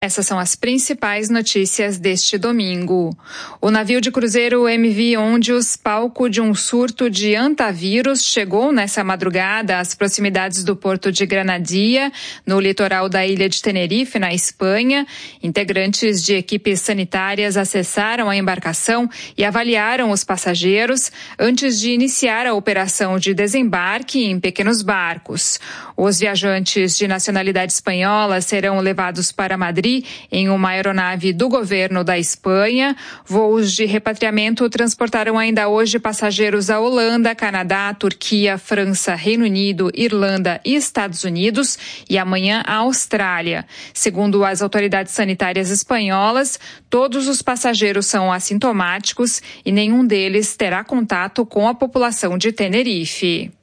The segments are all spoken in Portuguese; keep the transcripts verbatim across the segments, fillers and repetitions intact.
Essas são as principais notícias deste domingo. O navio de cruzeiro M V Ondius, palco de um surto de hantavírus, chegou nessa madrugada às proximidades do porto de Granadia, no litoral da ilha de Tenerife, na Espanha. Integrantes de equipes sanitárias acessaram a embarcação e avaliaram os passageiros antes de iniciar a operação de desembarque em pequenos barcos. Os viajantes de nacionalidade espanhola serão levados para Madrid em uma aeronave do governo da Espanha. Voos de repatriamento transportarão ainda hoje passageiros à Holanda, Canadá, Turquia, França, Reino Unido, Irlanda e Estados Unidos e amanhã à Austrália. Segundo as autoridades sanitárias espanholas, todos os passageiros são assintomáticos e nenhum deles terá contato com a população de Tenerife.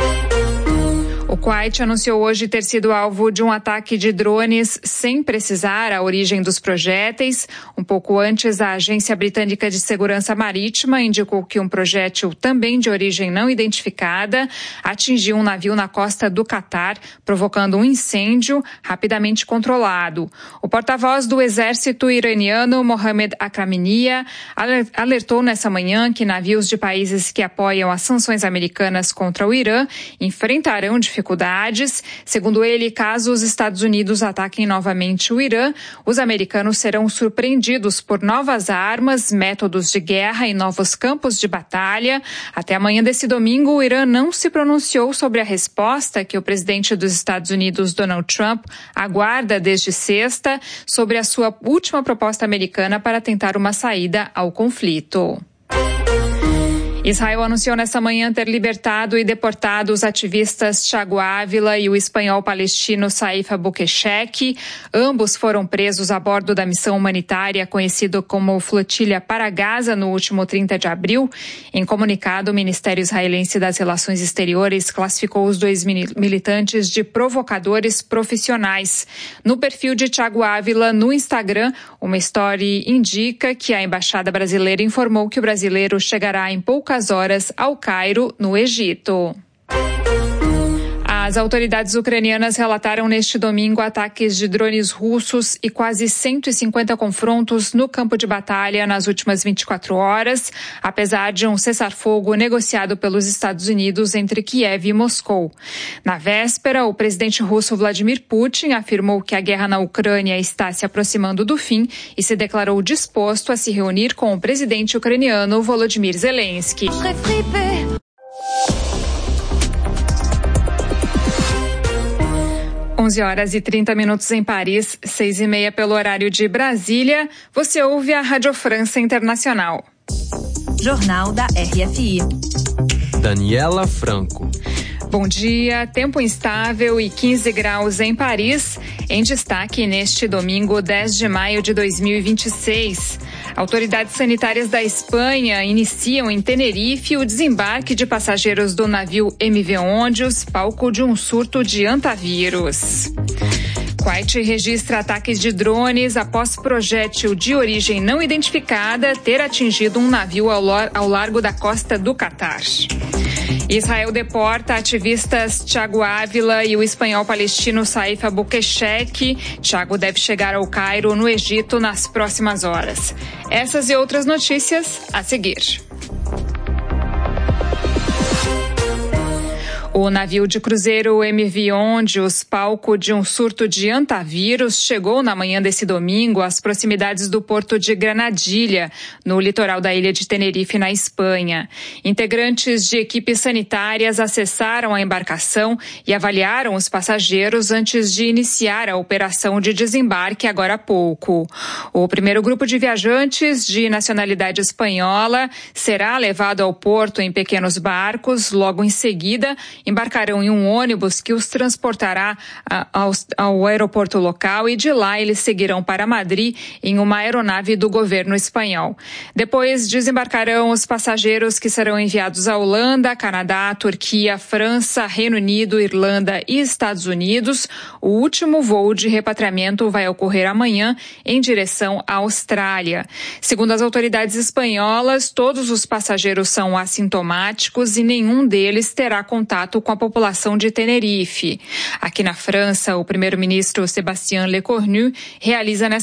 O Kuwait anunciou hoje ter sido alvo de um ataque de drones sem precisar a origem dos projéteis. Um pouco antes, a Agência Britânica de Segurança Marítima indicou que um projétil, também de origem não identificada, atingiu um navio na costa do Catar, provocando um incêndio rapidamente controlado. O porta-voz do exército iraniano, Mohamed Akraminia, alertou nessa manhã que navios de países que apoiam as sanções americanas contra o Irã enfrentarão dificuldades. Segundo ele, caso os Estados Unidos ataquem novamente o Irã, os americanos serão surpreendidos por novas armas, métodos de guerra e novos campos de batalha. Até amanhã desse domingo, o Irã não se pronunciou sobre a resposta que o presidente dos Estados Unidos, Donald Trump, aguarda desde sexta sobre a sua última proposta americana para tentar uma saída ao conflito. Israel anunciou nesta manhã ter libertado e deportado os ativistas Thiago Ávila e o espanhol palestino Saif Albuquerque. Ambos foram presos a bordo da missão humanitária conhecida como Flotilha para Gaza no último trinta de abril. Em comunicado, o Ministério Israelense das Relações Exteriores classificou os dois militantes de provocadores profissionais. No perfil de Thiago Ávila no Instagram, uma história indica que a Embaixada Brasileira informou que o brasileiro chegará em poucas horas ao Cairo, no Egito. As autoridades ucranianas relataram neste domingo ataques de drones russos e quase cento e cinquenta confrontos no campo de batalha nas últimas vinte e quatro horas, apesar de um cessar-fogo negociado pelos Estados Unidos entre Kiev e Moscou. Na véspera, o presidente russo Vladimir Putin afirmou que a guerra na Ucrânia está se aproximando do fim e se declarou disposto a se reunir com o presidente ucraniano Volodymyr Zelensky. onze horas e trinta minutos em Paris, seis e meia pelo horário de Brasília. Você ouve a Rádio França Internacional. Jornal da R F I. Daniela Franco. Bom dia, tempo instável e quinze graus em Paris. Em destaque neste domingo, dez de maio de dois mil e vinte e seis. Autoridades sanitárias da Espanha iniciam em Tenerife o desembarque de passageiros do navio M V Ondius, palco de um surto de hantavírus. Kuwait registra ataques de drones após projétil de origem não identificada ter atingido um navio ao, ao largo da costa do Catar. Israel deporta ativistas Thiago Ávila e o espanhol palestino Saif Albuquerque. Thiago deve chegar ao Cairo, no Egito, nas próximas horas. Essas e outras notícias a seguir. O navio de cruzeiro M V Ondius, palco de um surto de hantavírus, chegou na manhã desse domingo às proximidades do porto de Granadilha, no litoral da ilha de Tenerife, na Espanha. Integrantes de equipes sanitárias acessaram a embarcação e avaliaram os passageiros antes de iniciar a operação de desembarque agora há pouco. O primeiro grupo de viajantes de nacionalidade espanhola será levado ao porto em pequenos barcos. Logo em seguida, embarcarão em um ônibus que os transportará ao, ao aeroporto local e de lá eles seguirão para Madrid em uma aeronave do governo espanhol. Depois desembarcarão os passageiros que serão enviados à Holanda, Canadá, Turquia, França, Reino Unido, Irlanda e Estados Unidos. O último voo de repatriamento vai ocorrer amanhã em direção à Austrália. Segundo as autoridades espanholas, todos os passageiros são assintomáticos e nenhum deles terá contato com a população de Tenerife. Aqui na França, o primeiro-ministro Sébastien Lecornu realiza nesta